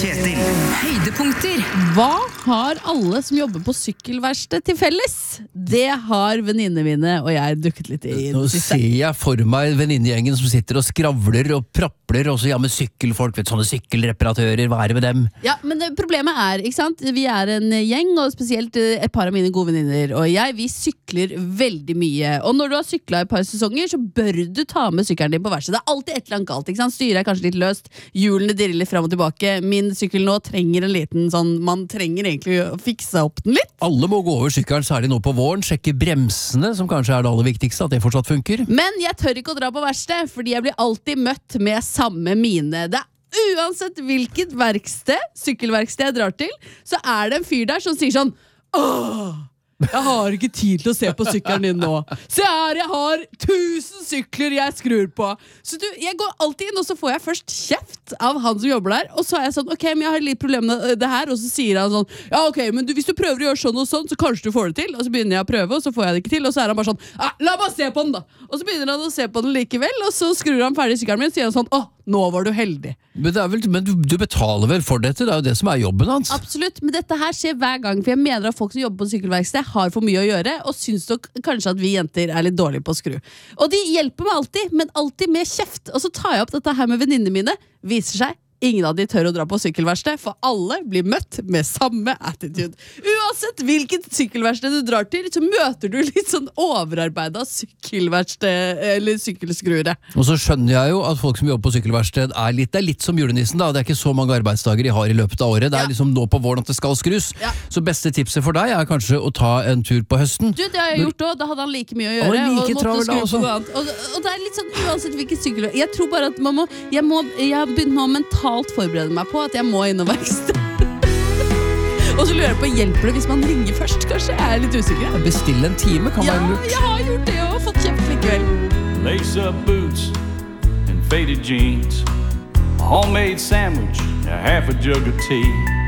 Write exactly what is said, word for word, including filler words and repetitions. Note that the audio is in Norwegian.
Kjetil. Høydepunkter. Hva har alle som jobber på sykkelverksted til felles? Det har venninnene mine og jeg dukket litt i Nå det siste. ser jeg for meg venninnegjengen som sitter og skravler og prapler, og så ja, med sykkelfolk, vet, sånne sykkelreparatører, hva er det med dem? Ja, men det, problemet er, ikke sant? Vi er en gjeng, og spesielt eh, et par av mine gode venninner og jeg, vi sykler veldig mye. Og når du har syklet i et par sesonger, så bør du ta med sykkelen din på verksted. Det er alltid et eller annet galt, ikke sant? Styret er kanskje litt løst, hjulene dirrer litt frem og tilbake. Min sykkel nå trenger en liten sånn, man trenger egentlig å fikse opp den litt. Alle må gå over sykkelen, særlig nå på våren, sjekke bremsene, som kanskje er det aller viktigste, at det fortsatt funker. Men jeg tør ikke å dra på verksted, fordi jeg blir alltid møtt med samme mine. Det er uansett hvilket verksted, sykkelverksted jeg drar til, så er det en fyr der som sier sånn: åh, jeg har ikke tid til å se på sykkelen din nå. Se her, jeg har tusen sykler jeg skrur på. Så du, jeg går alltid inn, og så får jeg først kjeft av han som jobber der. Og så er jeg sånn, ok, men jeg har litt problem med det her. Og så sier han sånn, ja ok, men du, hvis du prøver å gjøre sånn og sånn, så kanskje du får det til. Og så begynner jeg å prøve, og så får jeg det ikke til. Og så er han bare sånn, ah, la meg se på den da. Og så begynner han å se på den likevel, og så skrur han ferdig sykkelen min, og sier han sånn, åh, nå var du heldig. Men, det er vel, men du, du betaler vel for dette, det er jo det som er jobben hans. Absolutt, men dette her skjer hver gang, for jeg mener at folk som jobber på sykkelverksted har for mye å gjøre, og synes nok kanskje at vi jenter er litt dårlige på å skru. Og de hjelper meg alltid, men alltid med kjeft. Og så tar jeg opp dette her med venninnene mine, viser seg, ingen av de tør å dra på sykkelverksted, for alle blir møtt med samme attitude. Uansett hvilket sykkelverksted du drar til, så møter du litt sånn overarbeidet sykkelverksted, eller sykkelskruere. Og så skjønner jeg jo at folk som jobber på sykkelverksted er litt, det er litt som julenissen da, det er ikke så mange arbeidsdager de har i løpet av året, det er Ja. liksom nå på våren at det skal skrus. Ja. Så beste tipset for deg er kanskje å ta en tur på høsten. Du, det har jeg gjort også, da hadde han like mye å gjøre. Han var like og måtte travel da skru på også. noe annet. Og, og det er litt sånn uansett hvilket sykkel. Jeg tror bare at man må, jeg må, jeg har begynt nå mentalt forberede meg på at jeg må inn og verksted. Og så lurer jeg på, hjelper det hvis man ringer først? Kanskje jeg er litt usikker. Bestill en time kan Ja, være lurt. jeg har gjort det og fått kjeft likevel. Lace up boots and faded jeans, a homemade sandwich, a half a jug of tea.